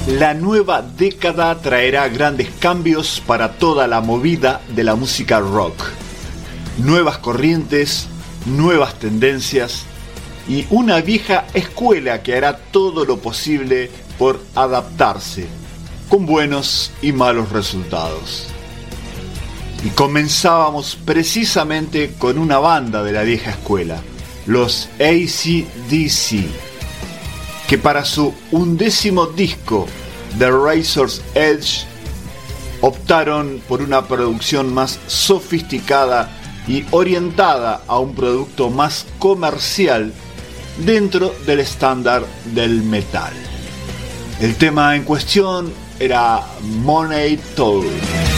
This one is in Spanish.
La nueva década traerá grandes cambios para toda la movida de la música rock. Nuevas corrientes, nuevas tendencias y una vieja escuela que hará todo lo posible por adaptarse, con buenos y malos resultados. Y comenzábamos precisamente con una banda de la vieja escuela, los AC/DC, que para su 11º disco, The Razor's Edge, optaron por una producción más sofisticada y orientada a un producto más comercial dentro del estándar del metal. El tema en cuestión era Money Talk.